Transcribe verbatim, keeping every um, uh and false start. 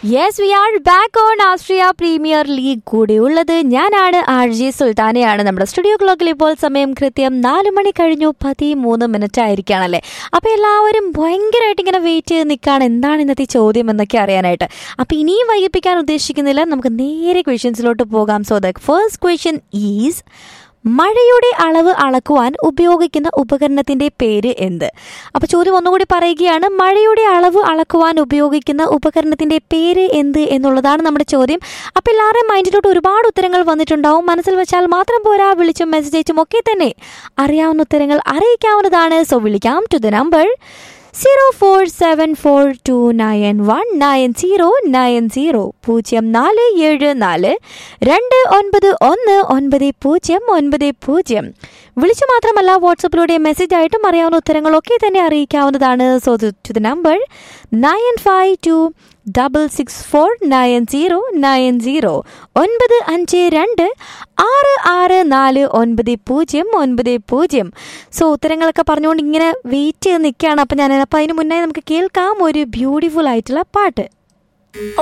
Yes we are back on Austria premier league കൂടെയുള്ളത് ഞാനാണ് R J സുൽത്താനയാണ്. നമ്മുടെ സ്റ്റുഡിയോ ക്ലോക്കിൽ ഇപ്പോൾ സമയം കൃത്യം നാല് മണി കഴിഞ്ഞു പതിമൂന്ന് മിനിറ്റ് ആയിരിക്കുകയാണല്ലേ. അപ്പോൾ എല്ലാവരും ഭയങ്കരമായിട്ട് ഇങ്ങനെ വെയിറ്റ് ചെയ്ത് നിൽക്കുകയാണ് എന്താണ് ഇന്നത്തെ ചോദ്യം എന്നൊക്കെ അറിയാനായിട്ട്. അപ്പോൾ ഇനിയും വൈകിപ്പിക്കാൻ ഉദ്ദേശിക്കുന്നില്ല, നമുക്ക് നേരെ ക്വസ്റ്റ്യൻസിലോട്ട് പോകാം. So the first question is, മഴയുടെ അളവ് അളക്കുവാൻ ഉപയോഗിക്കുന്ന ഉപകരണത്തിൻ്റെ പേര് എന്ത്? അപ്പോൾ ചോദ്യം ഒന്നുകൂടി പറയുകയാണ്, മഴയുടെ അളവ് അളക്കുവാൻ ഉപയോഗിക്കുന്ന ഉപകരണത്തിൻ്റെ പേര് എന്ത് എന്നുള്ളതാണ് നമ്മുടെ ചോദ്യം. അപ്പോൾ എല്ലാവരുടെയും മൈൻഡിലോട്ട് ഒരുപാട് ഉത്തരങ്ങൾ വന്നിട്ടുണ്ടാവും. മനസ്സിൽ വെച്ചാൽ മാത്രം പോരാ, വിളിച്ചും മെസ്സേജ് അയച്ചും ഒക്കെ തന്നെ അറിയാവുന്ന ഉത്തരങ്ങൾ അറിയിക്കാവുന്നതാണ്. സോ വിളിക്കാം to the number zero four seven four to nine one nine zero nine zero പൂജ്യം നാല് ഏഴ് നാല് രണ്ട് ഒൻപത് ഒന്ന് ഒൻപത് പൂജ്യം ഒൻപത് പൂജ്യം. വിളിച്ചു മാത്രമല്ല വാട്സപ്പിലൂടെ മെസ്സേജ് ആയിട്ടും അറിയാവുന്ന ഉത്തരങ്ങളൊക്കെ തന്നെ അറിയിക്കാവുന്നതാണ്. So to the number nine five to double six four nine zero nine zero ഒൻപത് അഞ്ച് രണ്ട് ആറ് ആറ് നാല് ഒൻപത് പൂജ്യം ഒൻപത് പൂജ്യം. സോ ഉത്തരങ്ങളൊക്കെ പറഞ്ഞുകൊണ്ട് ഇങ്ങനെ വെയിറ്റ് ചെയ്ത് നിൽക്കുകയാണ്. അപ്പം ഞാൻ അപ്പം അതിന് മുന്നേ നമുക്ക് കേൾക്കാം ഒരു ബ്യൂട്ടിഫുൾ ആയിട്ടുള്ള പാട്ട്.